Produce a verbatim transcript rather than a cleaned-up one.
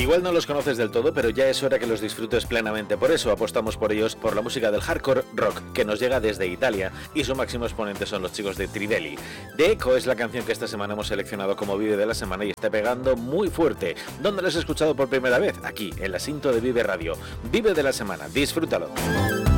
Igual no los conoces del todo, pero ya es hora que los disfrutes plenamente. Por eso apostamos por ellos, por la música del hardcore rock, que nos llega desde Italia, y su máximo exponente son los chicos de Trivelli. The Echo es la canción que esta semana hemos seleccionado como Vive de la semana y está pegando muy fuerte. ¿Dónde lo has escuchado por primera vez? Aquí, en la cinta de Vive Radio. Vive de la semana, disfrútalo.